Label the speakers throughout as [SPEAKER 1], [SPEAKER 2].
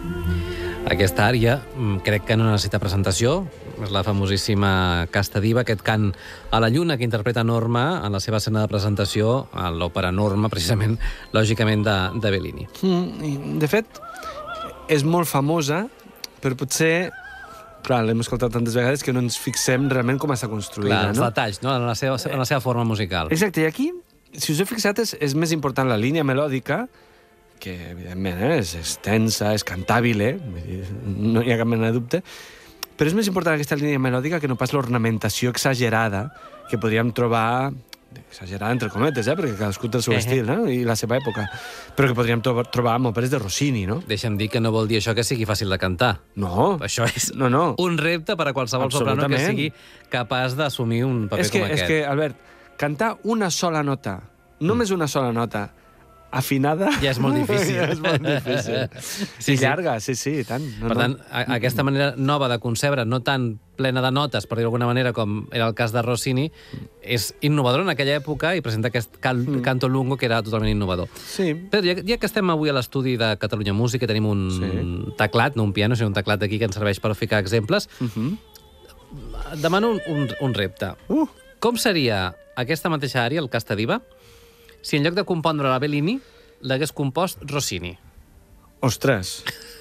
[SPEAKER 1] Aquesta ària crec que no necessita presentació. És la famosíssima Casta Diva, aquest cant a la lluna que interpreta Norma en la seva escena de presentació a l'òpera Norma, precisament, lògicament, de Bellini.
[SPEAKER 2] De fet, és molt famosa, però potser... Clar, l'hem escoltat tantes vegades que no ens fixem realment com està construïda.
[SPEAKER 1] Clar, els detalls, no? En la seva forma musical.
[SPEAKER 2] Exacte, i aquí, si us heu fixat, és més important la línia melòdica, que evidentment és extensa, és cantàbil, no hi ha cap mena de dubte, però és més important aquesta línia melòdica que no pas l'ornamentació exagerada que podríem trobar, exagerada entre cometes, perquè cadascú té el seu estil, no? I la seva època, però que podríem trobar amb òperes de Rossini, no?
[SPEAKER 1] Deixa'm dir que no vol dir això que sigui fàcil de cantar.
[SPEAKER 2] No.
[SPEAKER 1] Això és un repte per a qualsevol soprano que sigui capaç d'assumir un paper com aquest.
[SPEAKER 2] És que, Albert, cantar una sola nota, només una sola nota, afinada...
[SPEAKER 1] Ja és molt difícil.
[SPEAKER 2] Ja és molt difícil. Sí, llarga, sí, i tant.
[SPEAKER 1] Per tant, aquesta manera nova de concebre, no tan plena de notes, per dir d'alguna manera, com era el cas de Rossini, és innovador en aquella època i presenta aquest canto lungo que era totalment innovador.
[SPEAKER 2] Sí.
[SPEAKER 1] Però ja que estem avui a l'estudi de Catalunya Música, tenim un teclat, no un piano, sinó un teclat aquí que ens serveix per ficar exemples, demano un repte. Com seria aquesta mateixa àrea, el Casta Diva, si en lloc de compondre la Bellini, l'hagués compost Rossini?
[SPEAKER 2] Ostres!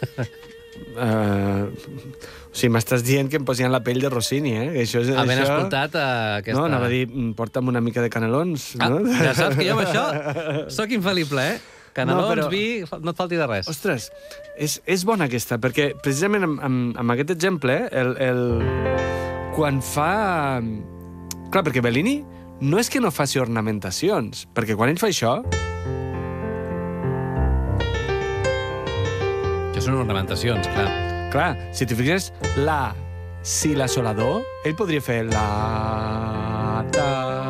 [SPEAKER 2] O sigui, m'estàs dient que em posien la pell de Rossini,
[SPEAKER 1] Havent escoltat aquesta...
[SPEAKER 2] No, anava a dir, porta'm una mica de canelons, no?
[SPEAKER 1] Ja saps que jo amb això sóc infal·lible, Canelons, vi, no et falti de res.
[SPEAKER 2] Ostres, és bona aquesta, perquè precisament amb aquest exemple, quan fa... Clar, perquè Bellini no és que no faci ornamentacions, perquè quan ell fa això...
[SPEAKER 1] Això són ornamentacions, clar.
[SPEAKER 2] Clar, si t'hi fixes, la, si, la, sol, la, do, ell podria fer la, ta...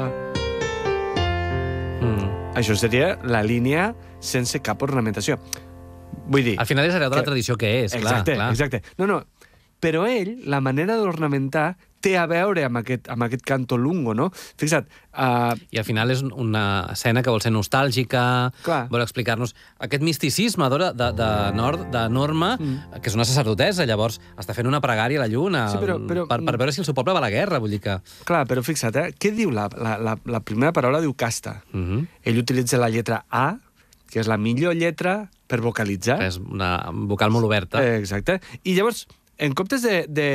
[SPEAKER 2] Això seria la línia sense cap ornamentació. Vull dir...
[SPEAKER 1] Al final és heredar la tradició que és, clar.
[SPEAKER 2] Exacte. No, però ell, la manera d'ornamentar té a veure amb aquest canto lungo, no? Fixa't...
[SPEAKER 1] I al final és una escena que vol ser nostàlgica, vol explicar-nos aquest misticisme de Norma, que és una sacerdotessa, llavors està fent una pregària a la lluna per veure si el seu poble va a la guerra, vull dir que...
[SPEAKER 2] Clar, però fixa't, què diu la primera paraula? Diu casta. Ell utilitza la lletra A, que és la millor lletra per vocalitzar.
[SPEAKER 1] És una vocal molt oberta.
[SPEAKER 2] Exacte. I llavors, en comptes de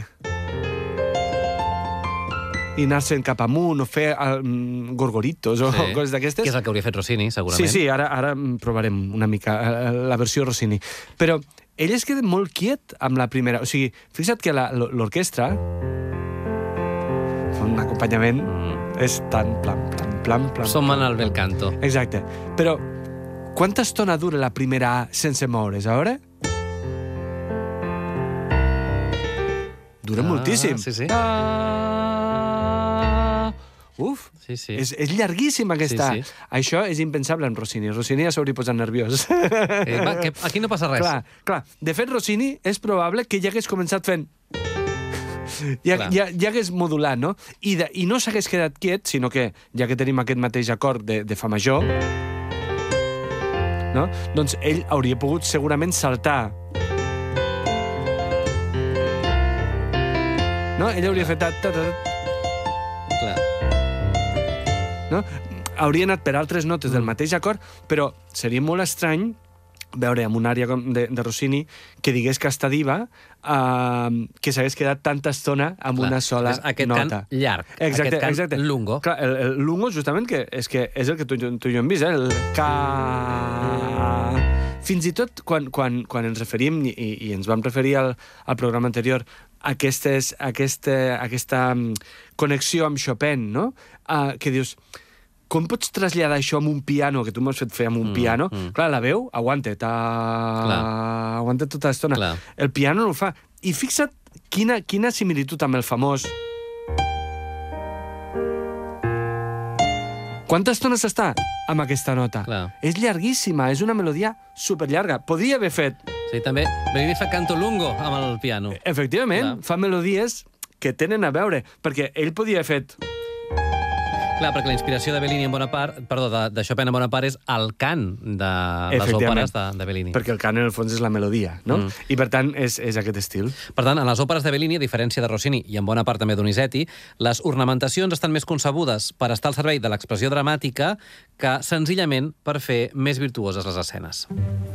[SPEAKER 2] i anar-se'n cap amunt o fer gorgoritos o coses d'aquestes...
[SPEAKER 1] Que és el que hauria fet Rossini, segurament.
[SPEAKER 2] Sí, ara provarem una mica la versió Rossini. Però ell es queda molt quiet amb la primera... O sigui, fixa't que l'orquestra fa un acompanyament és tan plan.
[SPEAKER 1] Som en el bel canto.
[SPEAKER 2] Exacte. Però quanta estona dura la primera A sense moure's, a veure? Dura moltíssim.
[SPEAKER 1] Sí.
[SPEAKER 2] Uf,
[SPEAKER 1] sí.
[SPEAKER 2] És llarguíssima aquesta. Sí. Això és impensable amb Rossini. Rossini ja s'hauria posat nerviós.
[SPEAKER 1] Aquí no passa res.
[SPEAKER 2] Clar. De fet, Rossini és probable que ja hagués començat fent... Ja hagués modulat, no? I no s'hagués quedat quiet, sinó que, ja que tenim aquest mateix acord de fa major, no? Doncs ell hauria pogut segurament saltar. No? Ell hauria fet...
[SPEAKER 1] Clar.
[SPEAKER 2] No? Hauria anat per altres notes del mateix acord, però seria molt estrany veure en una àrea de Rossini que digués Casta Diva que s'hagués quedat tanta estona amb una sola nota.
[SPEAKER 1] Aquest cant llarg,
[SPEAKER 2] exacte.
[SPEAKER 1] Aquest cant lungo.
[SPEAKER 2] Clar, el lungo, justament, que és el que tu i jo hem vist, el ca... Fins i tot quan ens referim, i ens vam referir al programa anterior, aquesta connexió amb Chopin, no? Que dius, com pots traslladar això amb un piano, que tu m'has fet fer amb un piano? Clar, la veu aguanta tota l'estona.
[SPEAKER 1] Clar.
[SPEAKER 2] El piano no ho fa. I fixa't quina similitud amb el famós... Quanta estona s'està amb aquesta nota?
[SPEAKER 1] Clar.
[SPEAKER 2] És llarguíssima, és una melodia superllarga. Podria haver fet...
[SPEAKER 1] Sí, també. Bellini fa canto lungo amb el piano.
[SPEAKER 2] Efectivament, fa melodies que tenen a veure, perquè ell podia haver fet...
[SPEAKER 1] Clar, perquè la inspiració de Bellini en bona part, perdó, de Chopin en bona part és el cant de les òperes de Bellini.
[SPEAKER 2] Perquè el cant, en el fons, és la melodia, no? I, per tant, és aquest estil.
[SPEAKER 1] Per tant, en les òperes de Bellini, a diferència de Rossini i en bona part també Donizetti, les ornamentacions estan més concebudes per estar al servei de l'expressió dramàtica que senzillament per fer més virtuoses les escenes.